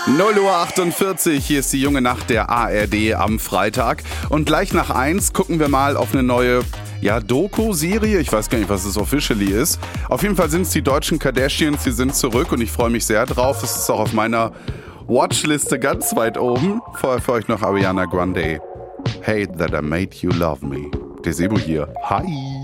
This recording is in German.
0:48 Uhr, hier ist die junge Nacht der ARD am Freitag. Und gleich nach 1 gucken wir mal auf eine neue, Doku-Serie. Ich weiß gar nicht, was es officially ist. Auf jeden Fall sind es die deutschen Kardashians, die sind zurück und ich freue mich sehr drauf. Es ist auch auf meiner Watchliste ganz weit oben. Vorher für euch noch Ariana Grande. Hate that I made you love me. Der Sebo hier. Hi.